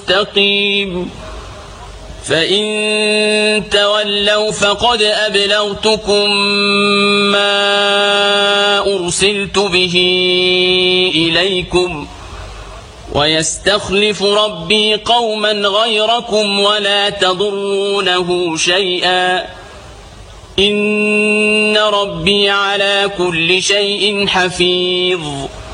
مستقيم فإن تولوا فقد أبلغتكم ما أرسلت به إليكم ويستخلف ربي قوما غيركم ولا تضرونه شيئا إن ربي على كل شيء حفيظ